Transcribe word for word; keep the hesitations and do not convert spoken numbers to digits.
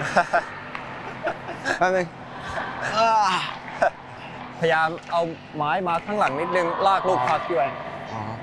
แป๊บนึงพยายามเอาไม้มาข้างหลังนิดนึงลากลูกพักด้วย